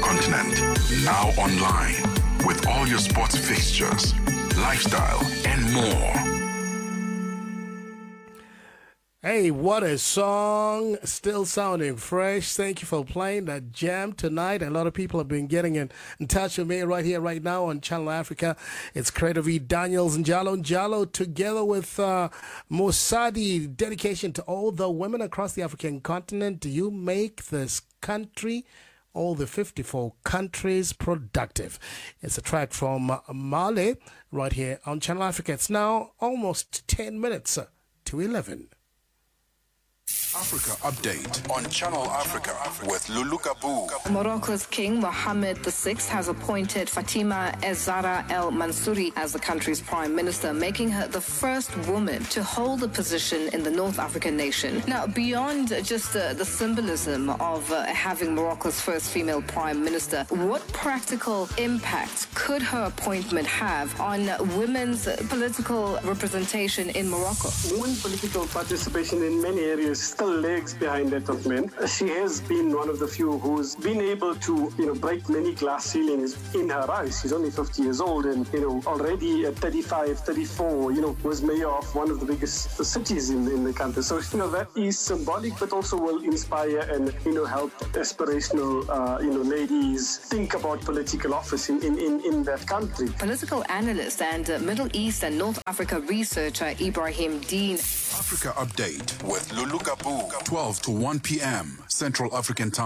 continent. Now online with all your sports fixtures, lifestyle, and more. Hey, what a song. Still sounding fresh. Thank you for playing that jam tonight. A lot of people have been getting in touch with me right here, right now on Channel Africa. It's Creator V, Daniels and Njalo together with Mosadi. Dedication to all the women across the African continent. Do you make this country, all the 54 countries, productive? It's a track from Mali right here on Channel Africa. It's now almost 10 minutes to 11. Africa Update on Channel Africa with Lulu Gabu. Morocco's King Mohammed VI has appointed Fatima Ezzara El Mansouri as the country's prime minister, making her the first woman to hold the position in the North African nation. Now, beyond just the symbolism of having Morocco's first female prime minister, what practical impact could her appointment have on women's political representation in Morocco? Women's political participation in many areas still lags behind that of men. She has been one of the few who's been able to, break many glass ceilings in her eyes. She's only 50 years old and, already at 35, 34, was mayor of one of the biggest cities in the country. So, that is symbolic, but also will inspire and, help aspirational, ladies think about political office in that country. Political analyst and Middle East and North Africa researcher Ibrahim Dean. Africa Update with Lulu Gabu, 12 to 1 p.m. Central African Time.